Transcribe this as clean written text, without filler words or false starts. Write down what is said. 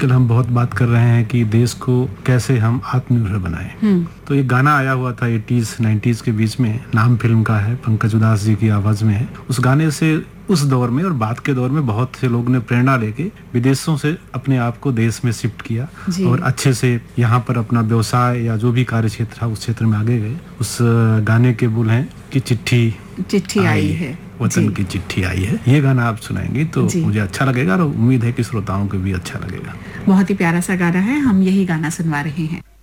आजकल हम बहुत बात कर रहे हैं कि देश को कैसे हम आत्मनिर्भर बनाएं। तो एक गाना आया हुआ था 80s 90s के बीच में, नाम फिल्म का है, पंकज उधास जी की आवाज में है। उस गाने से उस दौर में और बाद के दौर में बहुत से लोग ने प्रेरणा लेके विदेशों से अपने आप को देश में शिफ्ट किया और अच्छे से यहाँ पर अपना व्यवसाय या जो भी कार्य क्षेत्र था उस क्षेत्र में आगे गए। उस गाने के बोल हैं कि चिट्ठी आई है, वतन की चिट्ठी आई है। ये गाना आप सुनाएंगे तो मुझे अच्छा लगेगा और उम्मीद है कि श्रोताओं को भी अच्छा लगेगा। बहुत ही प्यारा सा गाना है, हम यही गाना सुनवा रहे हैं।